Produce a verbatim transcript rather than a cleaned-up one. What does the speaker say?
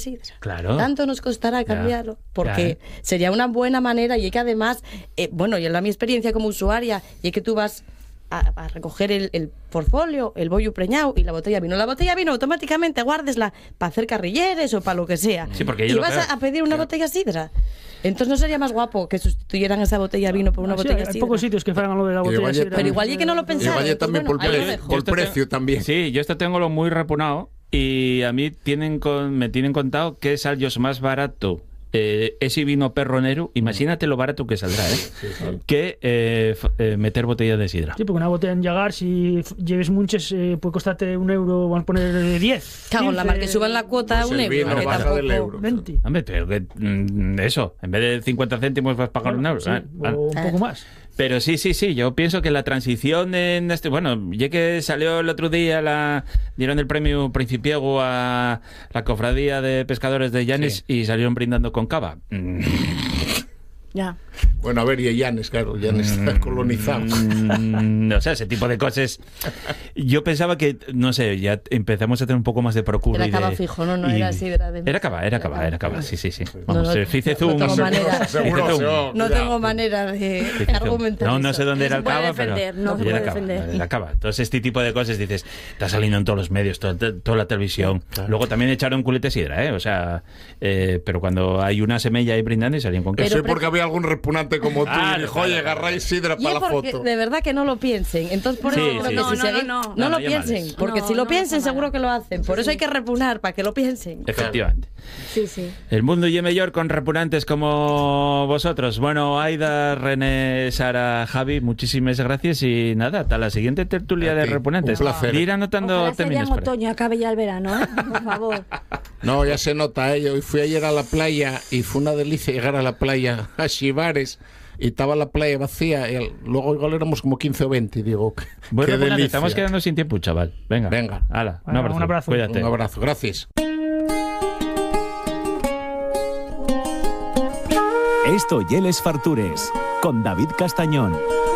sidra. Claro. Tanto nos costará cambiarlo, ya, porque ya. sería una buena manera, y es que además, eh, bueno, y en la mi experiencia como usuaria, y es que tú vas a, a recoger el, el portfolio, el bollo preñado y la botella de vino. La botella de vino automáticamente guárdesla para hacer carrilleres o para lo que sea. Sí, porque y lo vas peor. a, a pedir una Claro. botella sidra. Entonces no sería más guapo que sustituyeran esa botella de vino por una Ah, sí, botella hay sidra. pocos sitios que fagan lo de la Y botella igual ya sidra. Pero igual y que no lo pensaron. Igual ya Entonces, también bueno, por, ahí pre- lo dejo. por Yo esto precio te- también. Sí, yo esto tengo lo muy repunado y a mí tienen con, me tienen contado que es algo más barato eh, ese vino perronero, imagínate lo barato que saldrá, ¿eh? que eh, f- eh, meter botella de sidra. Sí, porque una botella en Jagar, si f- lleves muchos, eh, puede costarte un euro, van a poner eh, diez. Cago en la mar, que suban la cuota a Pues un el euro. vino que baja tampoco- del euro. veinte. Hombre, pero que mm, eso, en vez de cincuenta céntimos vas a pagar un euro. Sí, ¿eh? Vale. o un poco más. Pero sí, sí, sí, yo pienso que la transición en este... Bueno, ya que salió el otro día, la dieron el premio Principiego a la cofradía de pescadores de Llanes y salieron brindando con cava. Mm, Ya. Bueno, a ver, y Llanes, claro, Llanes está colonizado. mm, o sea, ese tipo de cosas. Yo pensaba que, no sé, ya empezamos a tener un poco más de procuro. Era y de- cava fijo, no, no y- era sidra de- Era cava, era cava, era cava, sí, sí, sí. Vamos, no, eh, hice no zoom. tengo hice manera. Seguro, zoom. seguro. No Cuidado. tengo manera de Hice zoom. argumentar No, no eso. sé dónde era se el puede cava, pero defender, no se era puede cava, defender. era cava. Entonces este tipo de cosas dices, está saliendo en todos los medios, toda, toda la televisión. Luego también echaron culete sidra, ¿eh? O sea, eh, pero cuando hay una semilla ahí brindando y salían con queso. Eso es porque había algún repugnante como tú Claro, y dijo, claro, oye, claro. agarráis sidra Y para es la porque foto. de verdad que no lo piensen. Entonces por Sí, eso sí, creo que sí. si No, seguís- no, no, no, no. lo No, no piensen, llamales. porque No, si lo no piensen pasa seguro nada. que lo hacen. Por eso hay que repugnar, para que lo piensen. Efectivamente. Sí, sí. El mundo y mejor con repugnantes como vosotros. Bueno, Aida, René, Sara, Javi, muchísimas gracias y nada, hasta la siguiente tertulia A de ti, repugnantes. un placer. Ir anotando Ojalá sea ya términos. en por ahí. otoño, acabe ya el verano, ¿eh? Por favor. No, ya se nota, ¿eh? Hoy fui ayer a la playa y fue una delicia llegar a la playa a Xivares y estaba la playa vacía y el- luego igual éramos como quince o veinte y digo, qué, Buen qué repugnante, delicia. estamos quedando sin tiempo, chaval. Venga. Venga. Hala, un Bueno, abrazo. un abrazo. Cuídate. Un abrazo, gracias. Esto y Les Fartures, con David Castañón.